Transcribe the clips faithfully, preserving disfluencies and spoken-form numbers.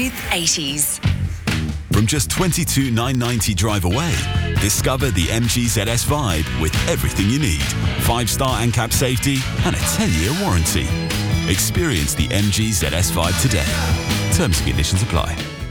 Smooth eighties. From just twenty-two thousand nine hundred ninety drive away, discover the M G Z S Vibe with everything you need. Five-star ANCAP safety and a ten-year warranty. Experience the M G Z S Vibe today. Terms and conditions apply.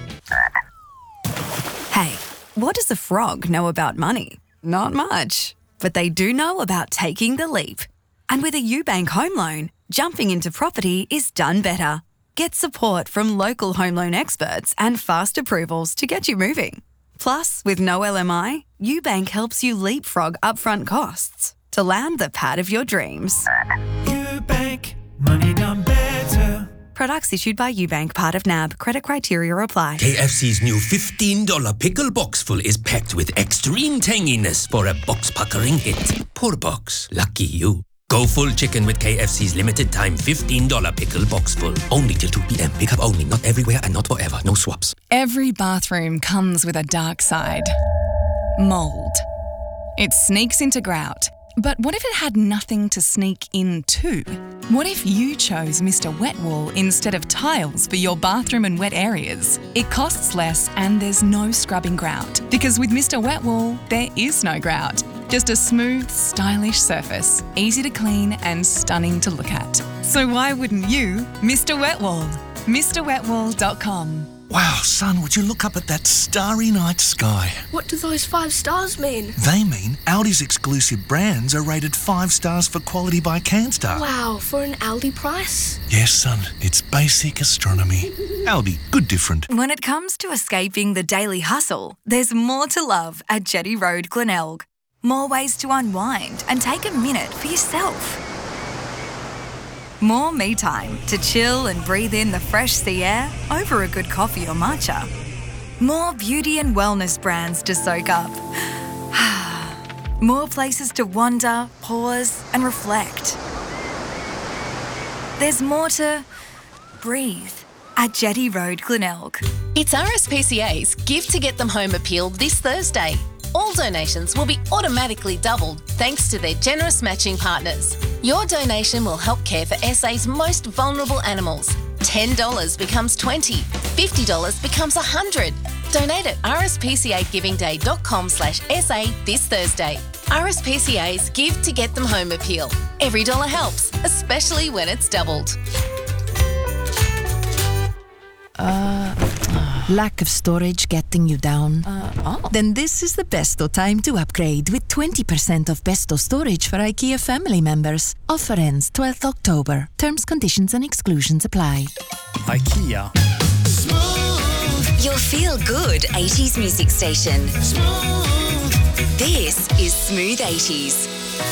Hey, what does a frog know about money? Not much. But they do know about taking the leap. And with a UBank home loan, jumping into property is done better. Get support from local home loan experts and fast approvals to get you moving. Plus, with no L M I, UBank helps you leapfrog upfront costs to land the pad of your dreams. UBank, money done better. Products issued by UBank, part of N A B. Credit criteria apply. K F C's new fifteen dollars pickle box full is packed with extreme tanginess for a box-puckering hit. Poor box. Lucky you. Go full chicken with K F C's limited time fifteen dollars pickle box full. Only till two p.m. Pick up only. Not everywhere and not forever. No swaps. Every bathroom comes with a dark side. Mold. It sneaks into grout. But what if it had nothing to sneak into? What if you chose Mister Wet Wool instead of tiles for your bathroom and wet areas? It costs less and there's no scrubbing grout. Because with Mister Wet Wool, there is no grout. Just a smooth, stylish surface, easy to clean and stunning to look at. So why wouldn't you, Mister Wet Wool? Mr Wet Wool dot com. Wow, son, would you look up at that starry night sky? What do those five stars mean? They mean Aldi's exclusive brands are rated five stars for quality by CanStar. Wow, for an Aldi price? Yes, son, it's basic astronomy. Aldi, good different. When it comes to escaping the daily hustle, there's more to love at Jetty Road, Glenelg. More ways to unwind and take a minute for yourself. More me time to chill and breathe in the fresh sea air over a good coffee or matcha. More beauty and wellness brands to soak up. More places to wander, pause and reflect. There's more to breathe at Jetty Road, Glenelg. It's R S P C A's Give to Get Them Home appeal this Thursday. All donations will be automatically doubled thanks to their generous matching partners. Your donation will help care for S A's most vulnerable animals. ten dollars becomes twenty dollars, fifty dollars becomes one hundred dollars. Donate at r s p c a giving day dot com slash s a this Thursday. R S P C A's Give to Get Them Home appeal. Every dollar helps, especially when it's doubled. Uh... Lack of storage getting you down? Uh, oh. Then this is the besto time to upgrade with twenty percent off besto storage for IKEA family members. Offer ends twelfth October. Terms, conditions and exclusions apply. IKEA. Smooth. Your feel-good eighties music station. Smooth. This is Smooth eighties.